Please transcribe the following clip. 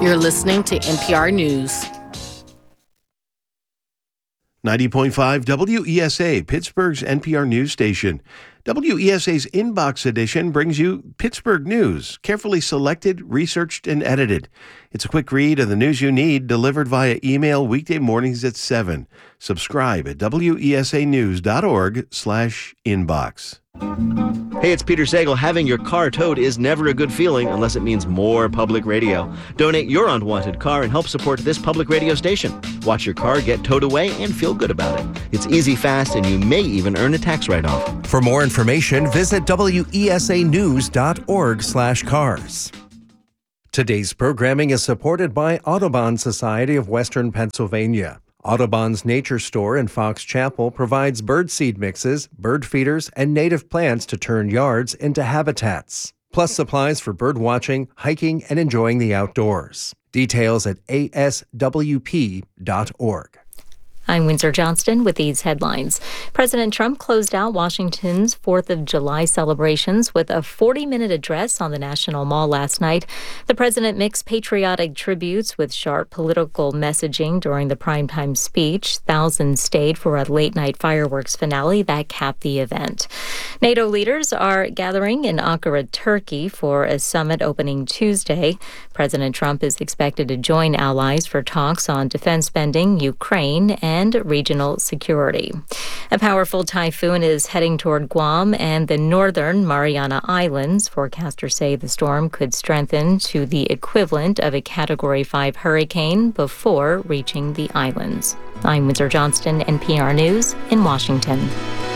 You're listening to NPR News. 90.5 WESA, Pittsburgh's NPR news station. WESA's Inbox Edition brings you Pittsburgh news, carefully selected, researched, and edited. It's a quick read of the news you need, delivered via email weekday mornings at 7. Subscribe at wesanews.org/inbox. Hey, it's Peter Sagal. Having your car towed is never a good feeling unless it means more public radio. Donate your unwanted car and help support this public radio station. Watch your car get towed away and feel good about it. It's easy, fast, and you may even earn a tax write-off. For more information, visit wesanews.org/cars. Today's programming is supported by Audubon Society of Western Pennsylvania. Audubon's Nature Store in Fox Chapel provides birdseed mixes, bird feeders, and native plants to turn yards into habitats, plus supplies for bird watching, hiking, and enjoying the outdoors. Details at aswp.org. I'm Windsor Johnston with these headlines. President Trump closed out Washington's 4th of July celebrations with a 40-minute address on the National Mall last night. The president mixed patriotic tributes with sharp political messaging during the primetime speech. Thousands stayed for a late-night fireworks finale that capped the event. NATO leaders are gathering in Ankara, Turkey for a summit opening Tuesday. President Trump is expected to join allies for talks on defense spending, Ukraine, and regional security. A powerful typhoon is heading toward Guam and the northern Mariana Islands. Forecasters say the storm could strengthen to the equivalent of a Category 5 hurricane before reaching the islands. I'm Windsor Johnston, NPR News in Washington.